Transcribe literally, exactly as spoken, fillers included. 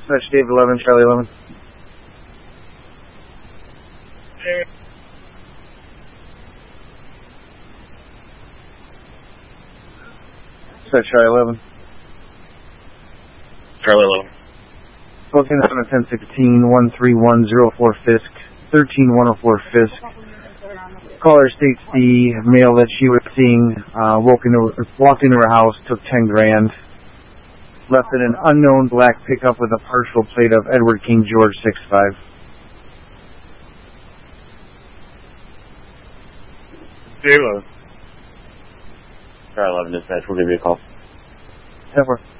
Dispatch Dave eleven, Charlie eleven. Dispatch Charlie eleven. Charlie eleven. Booking on ten sixteen, one three one zero four Fisk, thirteen one oh four Fisk. Caller states the male that she was seeing uh, woke into, walked into her house, took ten grand, left in an unknown black pickup with a partial plate of Edward King George six five. Zero. Charlie eleven dispatch, we'll give you a call. Ever.